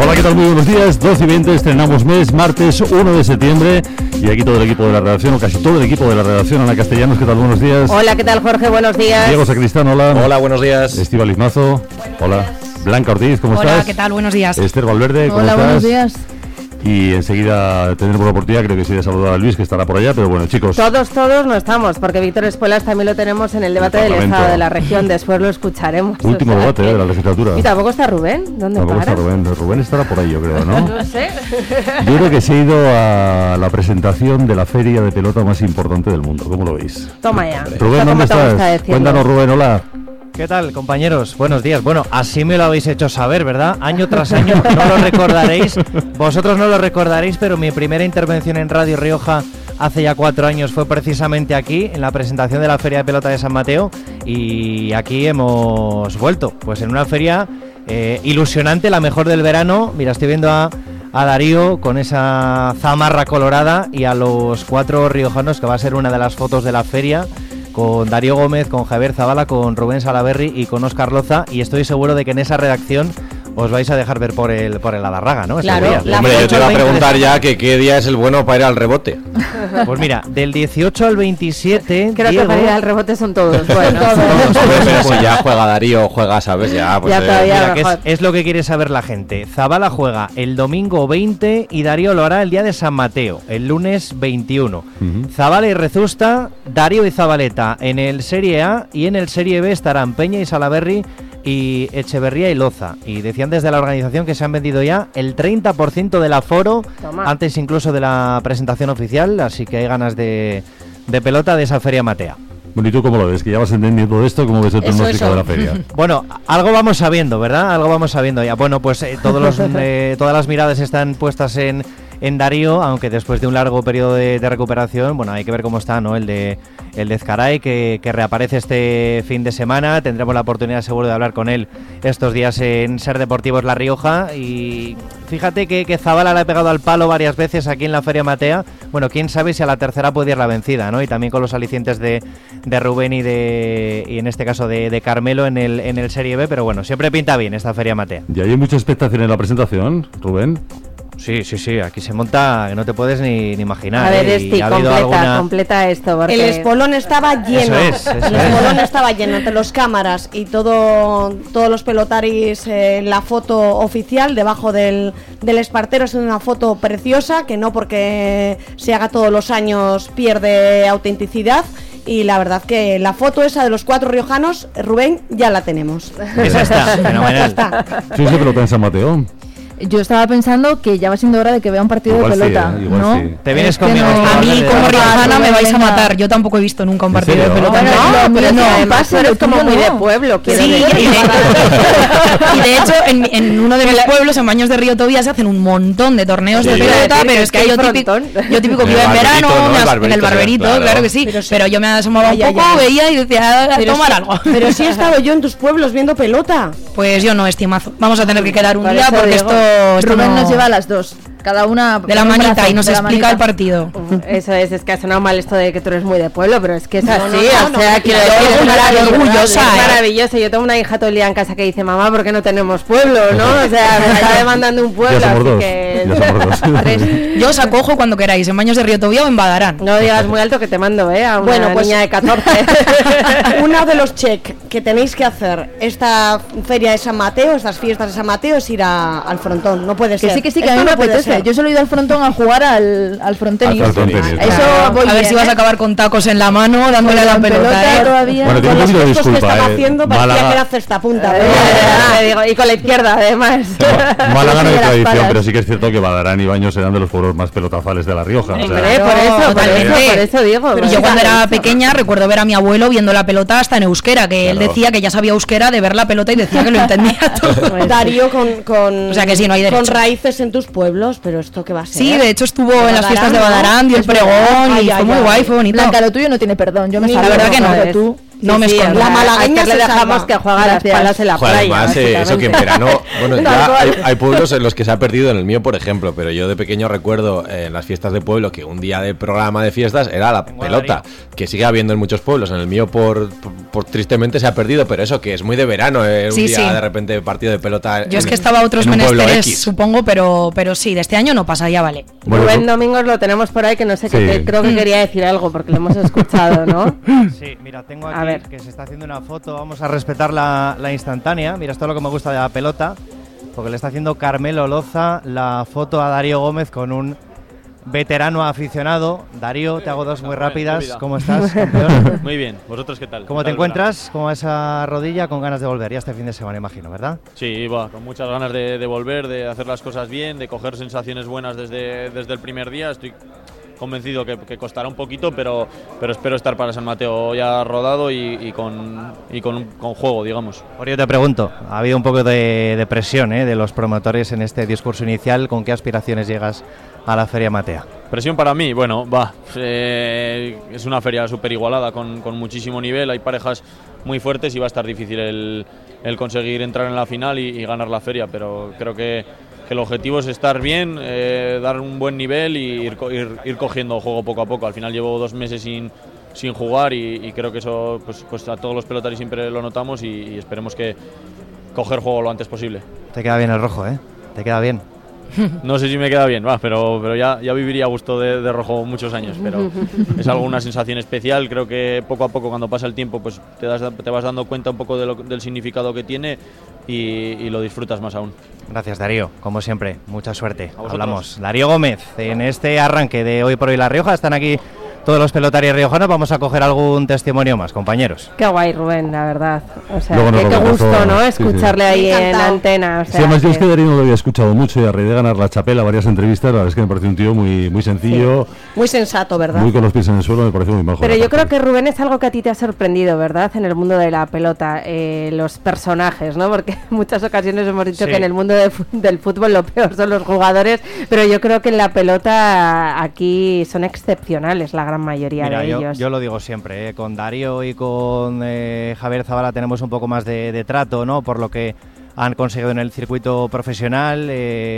Hola, ¿qué tal? Muy buenos días. 12:20, estrenamos mes, martes 1 de septiembre. Y aquí todo el equipo de la redacción, o casi todo el equipo de la redacción. Ana Castellanos, ¿qué tal? Buenos días. Hola, ¿qué tal, Jorge? Buenos días. Diego Sacristán, hola. Hola, buenos días. Estíbaliz Mazo, hola. Blanca Ortiz, ¿cómo estás? Hola, ¿qué tal? Buenos días. Esther Valverde, ¿cómo Hola, estás? buenos días. Y enseguida tendremos la oportunidad, creo que sí, de saludar a Luis, que estará por allá, pero bueno, chicos. Todos no estamos, porque Víctor Espuelas también lo tenemos en el debate del Estado de la Región, después lo escucharemos. Último debate de la legislatura. Y tampoco está Rubén, ¿dónde Tampoco para? está Rubén. Rubén estará por ahí, yo creo, ¿no? No sé. Yo creo que se ha ido a la presentación de la feria de pelota más importante del mundo, ¿cómo lo veis? Toma ya. Rubén, ¿dónde estás? Cuéntanos, Rubén, hola. ¿Qué tal, compañeros? Buenos días. Bueno, así me lo habéis hecho saber, ¿verdad? Año tras año, no lo recordaréis. Vosotros no lo recordaréis, pero mi primera intervención en Radio Rioja hace ya 4 años fue precisamente aquí, en la presentación de la Feria de Pelota de San Mateo. Y aquí hemos vuelto, pues en una feria ilusionante, la mejor del verano. Mira, estoy viendo a Darío con esa zamarra colorada y a los 4 riojanos, que va a ser una de las fotos de la feria, con Darío Gómez, con Javier Zavala, con Rubén Salaberry y con Óscar Loza, y estoy seguro de que en esa redacción os vais a dejar ver por el Adarraga, ¿no? Claro. Hombre, yo te iba a preguntar ya que qué día es el bueno para ir al rebote. Pues mira, del 18 al 27, Creo Diego, que para ir al rebote son todos. Bueno, pero si ya juega Darío, juega, ¿sabes? Ya, pues Ya todavía mira, que mejor. es lo que quiere saber la gente. Zavala juega el domingo 20 y Darío lo hará el día de San Mateo, el lunes 21. Zavala y Rezusta, Darío y Zabaleta en el Serie A, y en el Serie B estarán Peña y Salaberry y Echeverría y Loza. Y decían desde la organización que se han vendido ya el 30% del aforo, antes incluso de la presentación oficial, así que hay ganas de pelota de esa feria matea. Bueno, ¿y tú cómo lo ves? Que ya vas entendiendo todo esto, ¿cómo ves el pronóstico de la feria? Bueno, algo vamos sabiendo, ¿verdad? Algo vamos sabiendo ya. Bueno, pues todas las miradas están puestas en Darío, aunque después de un largo periodo de recuperación, bueno, hay que ver cómo está, ¿no? El de Ezcaray, que reaparece este fin de semana. Tendremos la oportunidad seguro de hablar con él estos días en Ser Deportivos La Rioja. Y fíjate que Zavala le ha pegado al palo varias veces aquí en la Feria Matea. Bueno, quién sabe si a la tercera puede ir la vencida, ¿no? Y también con los alicientes de Rubén y en este caso de Carmelo en el Serie B. Pero bueno, siempre pinta bien esta Feria Matea. ¿Y hay mucha expectación en la presentación, Rubén? Sí, aquí se monta que no te puedes ni imaginar. A ver, Esti, completa esto. Porque El espolón estaba lleno. Eso es. El espolón estaba lleno entre los cámaras y todos los pelotaris en la foto oficial debajo del espartero. Es una foto preciosa que no porque se haga todos los años pierde autenticidad. Y la verdad que la foto esa de los 4 riojanos, Rubén, ya la tenemos. Esa está, fenomenal. ¿Sí es de pelota en San Mateo? Yo estaba pensando que ya va siendo hora de que vea un partido Igual de pelota, sí, igual ¿no? sí. Te vienes Es que conmigo. no- A mí como riojana me vais a Venga. matar. Yo tampoco he visto nunca un partido de serio? pelota. Bueno, No, pero no, si además pasa, eres lo como tuyo muy de no. pueblo, quiero Sí, decir. y de hecho en uno de mis pueblos, en Baños de Río Tobía, se hacen un montón de torneos de Sí. pelota, Decir pero que es que hay yo típico frontón. que iba en verano, en el barberito, claro. claro que sí, pero yo me asomaba un Ya, poco, ya. veía y decía, a tomar algo. Pero sí he estado yo en tus pueblos viendo pelota. Pues yo no, estimazo. Vamos a tener que quedar un Por día eso porque digo, esto Rubén no- nos lleva a las dos, cada una de la con un manita brazo, y nos de la explica manita. el partido. Eso es que ha sonado mal esto de que tú eres muy de pueblo, pero es que es así, no, o sea, no, quiero yo decir, es orgullosa, maravilloso, ¿eh? es maravilloso. Yo tengo una hija todo el día en casa que dice, mamá, ¿por qué no tenemos pueblo, no? O sea, me está demandando un pueblo, Ya somos así dos, que... ya somos dos. Yo os acojo cuando queráis, en Baños de Río Tobía o en Badarán. No digas muy alto que te mando, a una Bueno, pues- niña de 14. Uno de los check que tenéis que hacer esta feria de San Mateo, estas fiestas de San Mateo, es ir al frontón. No puede ser. Que sí, que Esto a mí me no puede apetece. ser. Yo solo he ido al frontón a jugar al frontenis. Al frontenis, Eso claro. voy A ver bien, si vas a acabar con tacos en la mano, dándole a la Con pelota, ¿eh? todavía. Bueno, tiene Con un los poquito de gestos que disculpa, estaba haciendo parecía Málaga- que era cesta punta. Te digo, y con la izquierda, además. Málaga no hay de las tradición, palas. pero sí que es cierto que Badarán y Baños serán de los pueblos más pelotazales de La Rioja. O sea, Hombre, por totalmente. eso digo. Pero yo cuando era pequeña recuerdo ver a mi abuelo viendo la pelota hasta en euskera, que él Claro. decía que ya sabía euskera de ver la pelota y decía que lo entendía todo. Darío con O sea que sí, no hay derecho. con raíces en tus pueblos, pero esto qué va a ser. Sí, de hecho estuvo en las fiestas de ¿no? Badarán, dio el Es verdad. pregón Ay, y ay, fue muy ay. guay, fue bonito. Blanca, lo tuyo no tiene perdón. Yo me Ni salvo, la verdad que no. pero tú. No me escondo. La malagueña le se dejamos salva. que juega a las Gracias. palas en la Joder, playa. además, eso que en verano, bueno, Tal ya cual. hay pueblos en los que se ha perdido, en el mío, por ejemplo, pero yo de pequeño recuerdo en las fiestas de pueblo que un día de programa de fiestas era la pelota, que sigue habiendo en muchos pueblos. En el mío, por tristemente se ha perdido, pero eso que es muy de verano, un Sí, día sí. de repente partido de pelota. Yo es que estaba a otros en un pueblo menesteres, X. supongo, pero sí, de este año no pasa, ya vale. Bueno, Rubén Domingos lo tenemos por ahí, que no sé Sí. qué, creo que quería decir algo, porque lo hemos escuchado, ¿no? Sí, mira, tengo A aquí ver. que se está haciendo una foto. Vamos a respetar la instantánea. Mira, esto es lo que me gusta de la pelota, porque le está haciendo Carmelo Loza la foto a Darío Gómez con un veterano aficionado. Darío, te hago dos muy rápidas. ¿Cómo estás, campeón? Muy bien, ¿vosotros qué tal? ¿Cómo te encuentras? ¿Cómo va esa rodilla? Con ganas de volver ya este fin de semana, imagino, ¿verdad? Sí, va, con muchas ganas de volver, de hacer las cosas bien, de coger sensaciones buenas desde el primer día. Estoy convencido que costará un poquito, pero espero estar para San Mateo ya rodado y con juego, digamos. Por ello te pregunto, ha habido un poco de presión de los promotores en este discurso inicial. ¿Con qué aspiraciones llegas a la Feria Matea? Presión para mí, bueno, es una feria súper igualada con muchísimo nivel, hay parejas muy fuertes y va a estar difícil el conseguir entrar en la final y ganar la feria, pero creo que el objetivo es estar bien, dar un buen nivel y ir cogiendo juego poco a poco. Al final llevo 2 meses sin jugar y creo que eso pues a todos los pelotaris siempre lo notamos y esperemos que coger juego lo antes posible. Te queda bien el rojo, ¿eh? Te queda bien. No sé si me queda bien, pero ya viviría a gusto de rojo muchos años, pero es algo, una sensación especial. Creo que poco a poco, cuando pasa el tiempo, pues te vas dando cuenta un poco del significado que tiene y lo disfrutas más aún. Gracias, Darío, como siempre, mucha suerte. vosotros. Hablamos. Darío Gómez, en este arranque de Hoy por Hoy La Rioja, están aquí todos los pelotarios riojanos. Vamos a coger algún testimonio más, compañeros. Qué guay, Rubén, la verdad. O sea, Luego nos qué lo gusto, pasó, ¿no? sí, Escucharle sí. ahí en la Encantado. antena. O sea, Sí, además yo es que Darío no lo había escuchado mucho y a raíz de ganar la chapela, varias entrevistas, la verdad es que me parece un tío muy sencillo, Muy sensato, ¿verdad? muy con los pies en el suelo, me parece muy majo. Pero la yo creo parte. que Rubén es algo que a ti te ha sorprendido, ¿verdad? En el mundo de la pelota, los personajes, ¿no? Porque en muchas ocasiones hemos dicho Sí. que en el mundo del fútbol lo peor son los jugadores, pero yo creo que en la pelota aquí son excepcionales la gran mayoría Mira, de ellos. yo lo digo siempre, con Darío y con Javier Zabala tenemos un poco más de trato, ¿no? Por lo que han conseguido en el circuito profesional.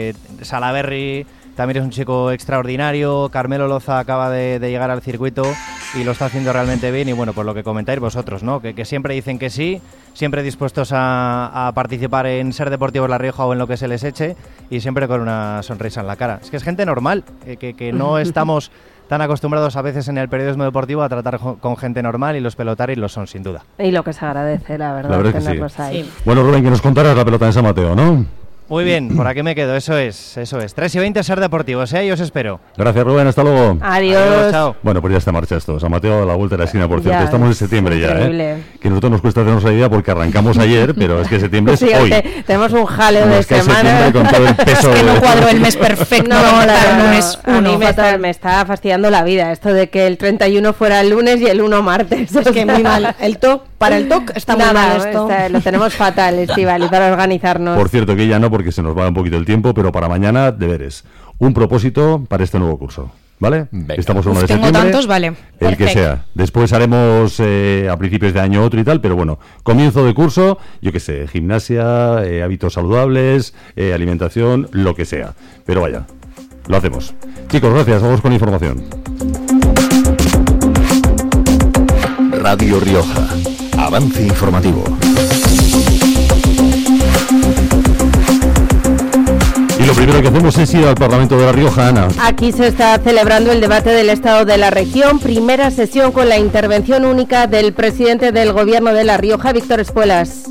Salaberry también es un chico extraordinario. Carmelo Loza acaba de llegar al circuito y lo está haciendo realmente bien. Y bueno, por lo que comentáis vosotros, ¿no? Que siempre dicen que sí, siempre dispuestos a participar en Ser Deportivos La Rioja o en lo que se les eche y siempre con una sonrisa en la cara. Es que es gente normal, que no estamos tan acostumbrados a veces en el periodismo deportivo a tratar con gente normal y los pelotaris lo son, sin duda. Y lo que se agradece, la verdad, La verdad es que tenerlos sí. ahí. Bueno, Rubén, que nos contarás la pelota en San Mateo, ¿no? Muy bien, por aquí me quedo, eso es. 3:20 Ser Deportivos, y os espero. Gracias, Rubén, hasta luego. Adiós. Chao. Bueno, pues ya está marcha esto. San Mateo a la vuelta de la esquina, por cierto. Ya, Estamos en es septiembre ya, increíble. Que a nosotros nos cuesta hacernos la idea porque arrancamos ayer, pero es que septiembre es Sí, hoy. tenemos un jaleo de Nos cae semana. septiembre con todo el peso Que de... no cuadro el mes perfecto No, para la el verdad, lunes a mí 1. me está fastidiando la vida esto de que el 31 fuera el lunes y el 1 martes. Es que muy mal. Para el TOC está muy Nada, mal esto. lo tenemos fatal, Estíbaliz, para organizarnos. Por cierto, que ya no, porque se nos va un poquito el tiempo, pero para mañana, deberes. Un propósito para este nuevo curso, ¿vale? Venga. Estamos a 1 de Tengo septiembre. tantos, vale. El que Perfecto. sea. Después haremos a principios de año otro y tal, pero bueno, comienzo de curso, yo qué sé, gimnasia, hábitos saludables, alimentación, lo que sea. Pero vaya, lo hacemos. Chicos, gracias, vamos con información. Radio Rioja. Avance informativo. Y lo primero que hacemos es ir al Parlamento de La Rioja, Ana. Aquí se está celebrando el debate del Estado de la región, primera sesión con la intervención única del presidente del Gobierno de La Rioja, Víctor Espuelas.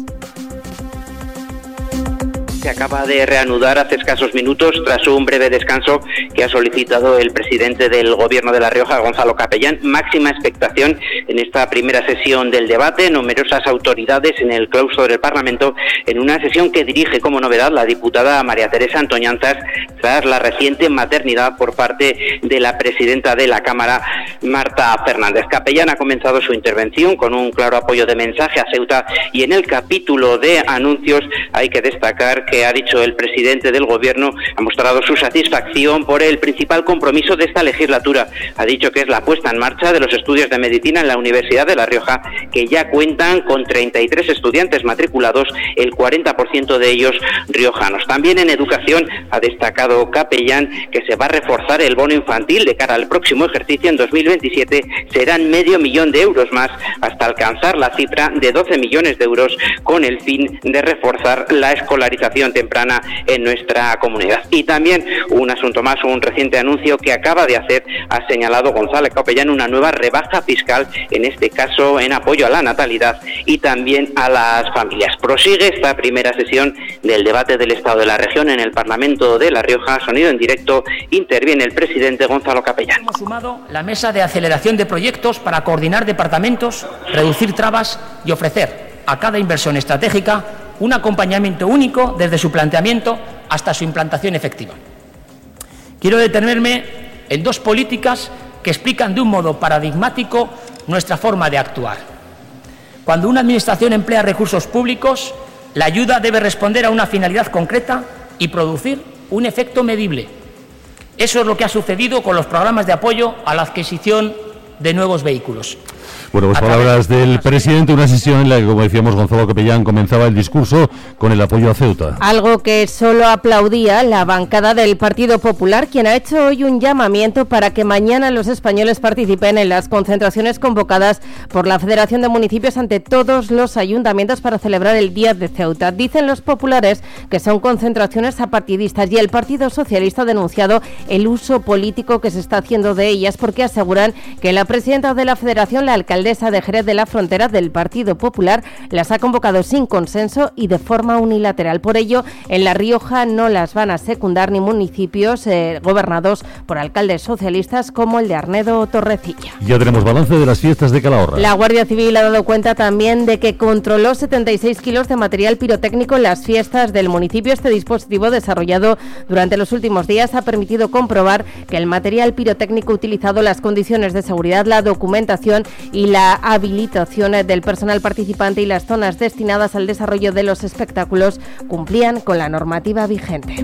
Se acaba de reanudar hace escasos minutos tras un breve descanso que ha solicitado el presidente del Gobierno de La Rioja, Gonzalo Capellán. Máxima expectación en esta primera sesión del debate, numerosas autoridades en el claustro del Parlamento, en una sesión que dirige como novedad la diputada María Teresa Antoñanzas tras la reciente maternidad por parte de la presidenta de la Cámara, Marta Fernández. Capellán ha comenzado su intervención con un claro apoyo de mensaje a Ceuta y en el capítulo de anuncios hay que destacar que que ha dicho el presidente del Gobierno, ha mostrado su satisfacción por el principal compromiso de esta legislatura. Ha dicho que es la puesta en marcha de los estudios de medicina en la Universidad de La Rioja, que ya cuentan con 33 estudiantes matriculados, el 40% de ellos riojanos. También en educación ha destacado Capellán que se va a reforzar el bono infantil de cara al próximo ejercicio. En 2027 serán 500.000 euros más, hasta alcanzar la cifra de 12 millones de euros, con el fin de reforzar la escolarización temprana en nuestra comunidad. Y también un asunto más, un reciente anuncio que acaba de hacer, ha señalado González Capellán, una nueva rebaja fiscal, en este caso en apoyo a la natalidad y también a las familias. Prosigue esta primera sesión del debate del Estado de la Región en el Parlamento de La Rioja. Sonido en directo, interviene el presidente Gonzalo Capellán. Hemos sumado la mesa de aceleración de proyectos para coordinar departamentos, reducir trabas y ofrecer a cada inversión estratégica un acompañamiento único desde su planteamiento hasta su implantación efectiva. Quiero detenerme en dos políticas que explican de un modo paradigmático nuestra forma de actuar. Cuando una administración emplea recursos públicos, la ayuda debe responder a una finalidad concreta y producir un efecto medible. Eso es lo que ha sucedido con los programas de apoyo a la adquisición de nuevos vehículos. Bueno, pues palabras del presidente, una sesión en la que, como decíamos, Gonzalo Capellán comenzaba el discurso con el apoyo a Ceuta. Algo que solo aplaudía la bancada del Partido Popular, quien ha hecho hoy un llamamiento para que mañana los españoles participen en las concentraciones convocadas por la Federación de Municipios ante todos los ayuntamientos para celebrar el Día de Ceuta. Dicen los populares que son concentraciones apartidistas, y el Partido Socialista ha denunciado el uso político que se está haciendo de ellas, porque aseguran que la presidenta de la Federación, la alcaldesa de Jerez de la Frontera del Partido Popular, las ha convocado sin consenso y de forma unilateral. Por ello, en La Rioja no las van a secundar ni municipios gobernados por alcaldes socialistas como el de Arnedo o Torrecilla. Ya tenemos balance de las fiestas de Calahorra. La Guardia Civil ha dado cuenta también de que controló 76 kilos de material pirotécnico en las fiestas del municipio. Este dispositivo, desarrollado durante los últimos días, ha permitido comprobar que el material pirotécnico utilizado, las condiciones de seguridad, la documentación y la habilitación del personal participante y las zonas destinadas al desarrollo de los espectáculos cumplían con la normativa vigente.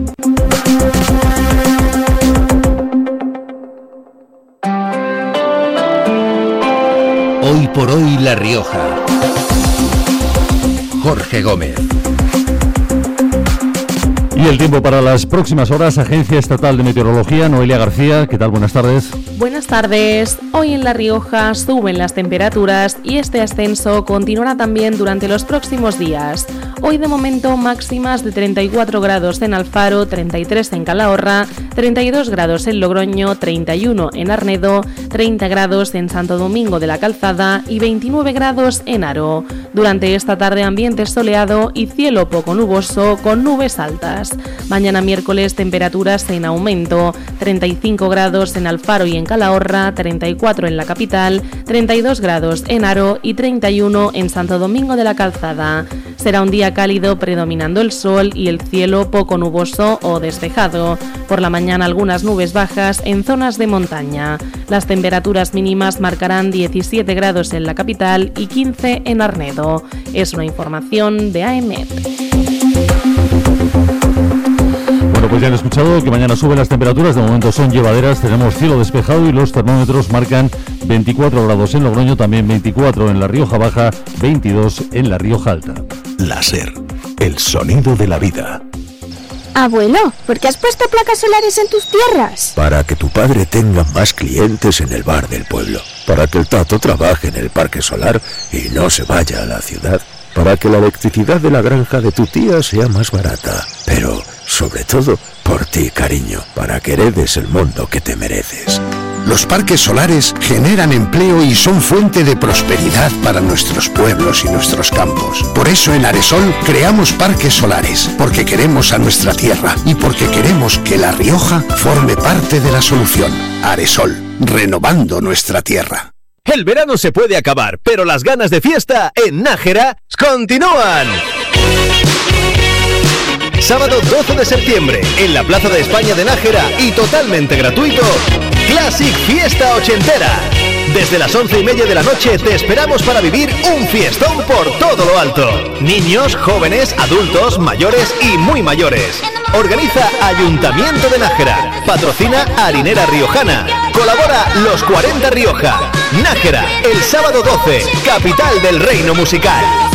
Hoy por hoy La Rioja. Jorge Gómez. Y el tiempo para las próximas horas, Agencia Estatal de Meteorología, Noelia García, ¿qué tal? Buenas tardes. Buenas tardes. Hoy en La Rioja suben las temperaturas y este ascenso continuará también durante los próximos días. Hoy de momento máximas de 34 grados en Alfaro, 33 en Calahorra, 32 grados en Logroño, 31 en Arnedo, 30 grados en Santo Domingo de la Calzada y 29 grados en Haro. Durante esta tarde ambiente soleado y cielo poco nuboso con nubes altas. Mañana miércoles temperaturas en aumento, 35 grados en Alfaro y en Calahorra, 34 en la capital, 32 grados en Haro y 31 en Santo Domingo de la Calzada. Será un día cálido predominando el sol y el cielo poco nuboso o despejado. Por la mañana algunas nubes bajas en zonas de montaña. Las temperaturas mínimas marcarán 17 grados en la capital y 15 en Arnedo. Es una información de AEMET. Bueno, pues ya han escuchado que mañana suben las temperaturas, de momento son llevaderas, tenemos cielo despejado y los termómetros marcan 24 grados en Logroño, también 24 en La Rioja Baja, 22 en La Rioja Alta. Láser, el sonido de la vida. Abuelo, ¿por qué has puesto placas solares en tus tierras? Para que tu padre tenga más clientes en el bar del pueblo, para que el Tato trabaje en el parque solar y no se vaya a la ciudad, para que la electricidad de la granja de tu tía sea más barata, pero sobre todo por ti, cariño, para que heredes el mundo que te mereces. Los parques solares generan empleo y son fuente de prosperidad para nuestros pueblos y nuestros campos. Por eso en Aresol creamos parques solares, porque queremos a nuestra tierra y porque queremos que La Rioja forme parte de la solución. Aresol, renovando nuestra tierra. El verano se puede acabar, pero las ganas de fiesta en Nájera continúan. Sábado 12 de septiembre, en la Plaza de España de Nájera y totalmente gratuito, Classic Fiesta Ochentera. Desde las 11:30 de la noche te esperamos para vivir un fiestón por todo lo alto. Niños, jóvenes, adultos, mayores y muy mayores. Organiza Ayuntamiento de Nájera. Patrocina Harinera Riojana. Colabora Los 40 Rioja. Nájera, el sábado 12, capital del reino musical.